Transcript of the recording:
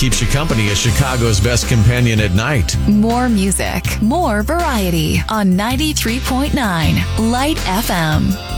keeps you company as Chicago's best companion at night. More music, more variety on 93.9 Light FM.